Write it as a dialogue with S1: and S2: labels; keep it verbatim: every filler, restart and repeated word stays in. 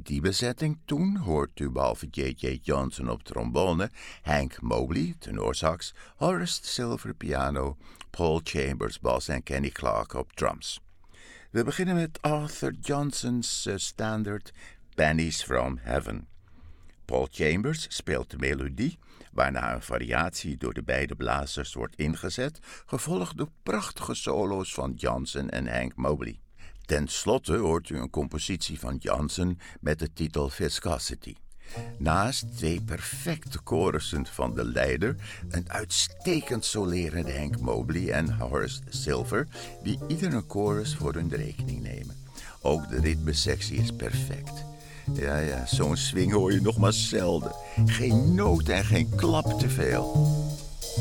S1: die bezetting toen hoort u behalve J J Johnson op trombone, Hank Mobley, tenorsax, Horace Silver piano, Paul Chambers bas en Kenny Clarke op drums. We beginnen met Arthur Johnson's uh, standard Pennies from Heaven. Paul Chambers speelt de melodie, waarna een variatie door de beide blazers wordt ingezet, gevolgd door prachtige solo's van Johnson en Hank Mobley. Ten slotte hoort u een compositie van Johnson met de titel Viscosity. Naast twee perfecte chorussen van de leider, een uitstekend solerende Hank Mobley en Horace Silver, die ieder een chorus voor hun rekening nemen. Ook de ritmesectie is perfect. Ja, ja, zo'n swing hoor je nog maar zelden. Geen noot en geen klap te veel.